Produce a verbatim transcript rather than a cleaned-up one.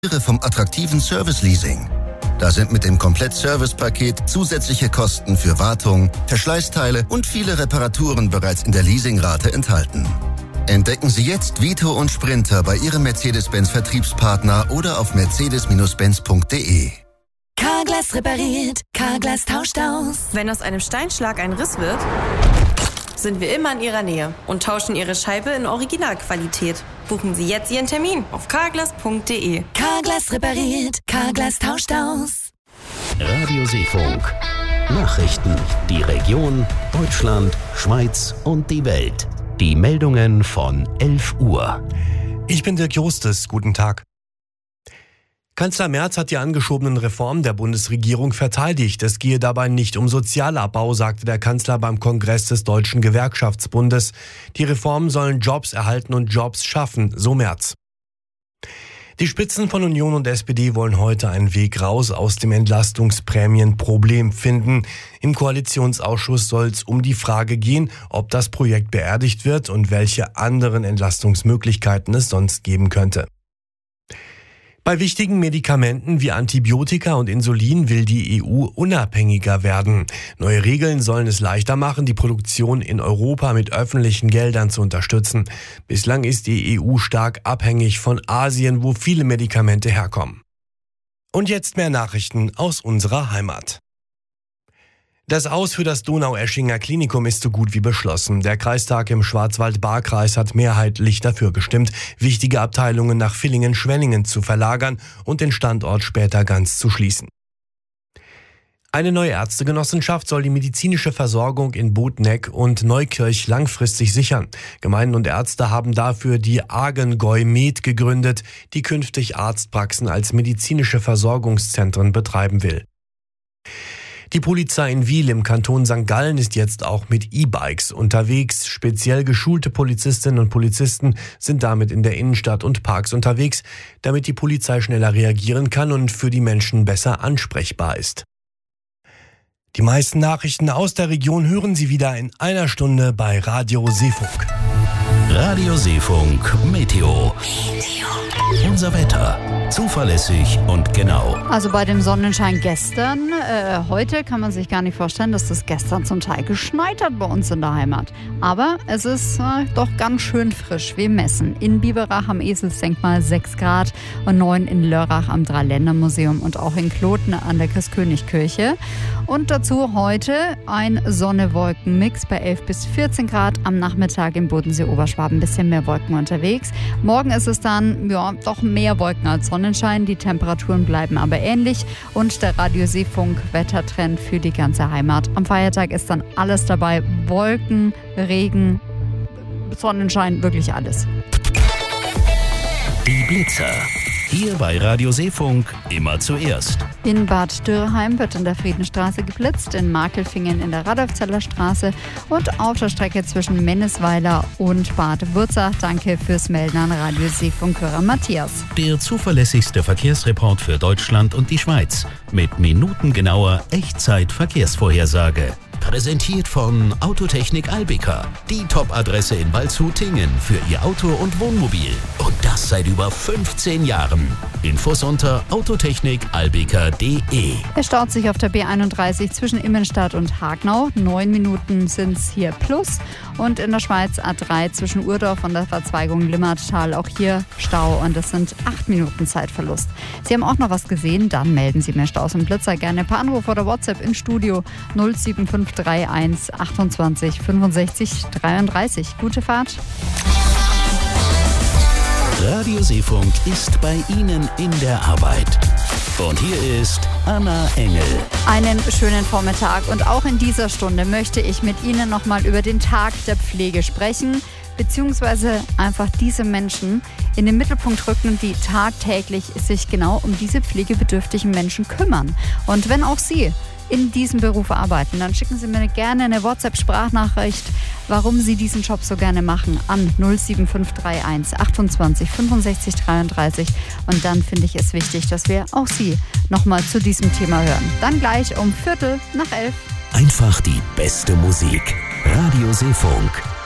vom attraktiven Service-Leasing. Da sind mit dem Komplett-Service-Paket zusätzliche Kosten für Wartung, Verschleißteile und viele Reparaturen bereits in der Leasingrate enthalten. Entdecken Sie jetzt Vito und Sprinter bei Ihrem Mercedes-Benz-Vertriebspartner oder auf mercedes benz punkt de. Carglass repariert, Carglass tauscht aus. Wenn aus einem Steinschlag ein Riss wird, sind wir immer in Ihrer Nähe und tauschen Ihre Scheibe in Originalqualität. Buchen Sie jetzt Ihren Termin auf carglass punkt de. Carglass repariert, Carglass tauscht aus. Radio Seefunk. Nachrichten, die Region, Deutschland, Schweiz und die Welt. Die Meldungen von elf Uhr. Ich bin Dirk Jostes. Guten Tag. Kanzler Merz hat die angeschobenen Reformen der Bundesregierung verteidigt. Es gehe dabei nicht um Sozialabbau, sagte der Kanzler beim Kongress des Deutschen Gewerkschaftsbundes. Die Reformen sollen Jobs erhalten und Jobs schaffen, so Merz. Die Spitzen von Union und S P D wollen heute einen Weg raus aus dem Entlastungsprämienproblem finden. Im Koalitionsausschuss soll es um die Frage gehen, ob das Projekt beerdigt wird und welche anderen Entlastungsmöglichkeiten es sonst geben könnte. Bei wichtigen Medikamenten wie Antibiotika und Insulin will die E U unabhängiger werden. Neue Regeln sollen es leichter machen, die Produktion in Europa mit öffentlichen Geldern zu unterstützen. Bislang ist die E U stark abhängig von Asien, wo viele Medikamente herkommen. Und jetzt mehr Nachrichten aus unserer Heimat. Das Aus für das Donaueschinger Klinikum ist so gut wie beschlossen. Der Kreistag im Schwarzwald-Baar-Kreis hat mehrheitlich dafür gestimmt, wichtige Abteilungen nach Villingen-Schwenningen zu verlagern und den Standort später ganz zu schließen. Eine neue Ärztegenossenschaft soll die medizinische Versorgung in Botneck und Neukirch langfristig sichern. Gemeinden und Ärzte haben dafür die Argengoi Med gegründet, die künftig Arztpraxen als medizinische Versorgungszentren betreiben will. Die Polizei in Wil im Kanton Sankt Gallen ist jetzt auch mit E-Bikes unterwegs. Speziell geschulte Polizistinnen und Polizisten sind damit in der Innenstadt und Parks unterwegs, damit die Polizei schneller reagieren kann und für die Menschen besser ansprechbar ist. Die meisten Nachrichten aus der Region hören Sie wieder in einer Stunde bei Radio Seefunk. Radio Seefunk Meteo. Unser Wetter. Zuverlässig und genau. Also bei dem Sonnenschein gestern, äh, heute kann man sich gar nicht vorstellen, dass das gestern zum Teil geschneit hat bei uns in der Heimat. Aber es ist äh, doch ganz schön frisch. Wir messen in Biberach am Eselsdenkmal sechs Grad und neun in Lörrach am Dreiländermuseum und auch in Kloten an der Christkönigkirche. Und dazu heute ein Sonne-Wolken-Mix bei elf bis vierzehn Grad. Am Nachmittag im Bodensee-Oberschwaben ein bisschen mehr Wolken unterwegs. Morgen ist es dann ja doch mehr Wolken als Sonnenschein. Die Temperaturen bleiben aber ähnlich. Und der Radio Seefunk Wettertrend für die ganze Heimat. Am Feiertag ist dann alles dabei. Wolken, Regen, Sonnenschein, wirklich alles. Die Blitzer. Hier bei Radio Seefunk immer zuerst. In Bad Dürrheim wird in der Friedenstraße geblitzt, in Markelfingen in der Radolfzeller Straße und auf der Strecke zwischen Mennesweiler und Bad Wurzach. Danke fürs Melden an Radio Seefunkhörer Matthias. Der zuverlässigste Verkehrsreport für Deutschland und die Schweiz mit minutengenauer Echtzeit-Verkehrsvorhersage. Präsentiert von Autotechnik Albika, die Top-Adresse in Waldshut-Tingen für Ihr Auto und Wohnmobil. Und das seit über fünfzehn Jahren. Infos unter autotechnik albika punkt de. Es staut sich auf der B einunddreißig zwischen Immenstadt und Hagnau. Neun Minuten sind es hier plus. Und in der Schweiz A drei zwischen Urdorf und der Verzweigung Limmattal. Auch hier Stau und es sind acht Minuten Zeitverlust. Sie haben auch noch was gesehen? Dann melden Sie mir Staus und Blitzer gerne per Anruf oder WhatsApp ins Studio null sieben fünf drei eins achtundzwanzig fünfundsechzig dreiunddreißig. Gute Fahrt. Radio Seefunk ist bei Ihnen in der Arbeit. Und hier ist Anna Engel. Einen schönen Vormittag und auch in dieser Stunde möchte ich mit Ihnen nochmal über den Tag der Pflege sprechen, beziehungsweise einfach diese Menschen in den Mittelpunkt rücken, die tagtäglich sich genau um diese pflegebedürftigen Menschen kümmern. Und wenn auch Sie in diesem Beruf arbeiten, dann schicken Sie mir gerne eine WhatsApp-Sprachnachricht, warum Sie diesen Job so gerne machen, an null sieben fünf drei eins achtundzwanzig fünfundsechzig dreiunddreißig. Und dann finde ich es wichtig, dass wir auch Sie nochmal zu diesem Thema hören. Dann gleich um Viertel nach elf. Einfach die beste Musik. Radio Seefunk.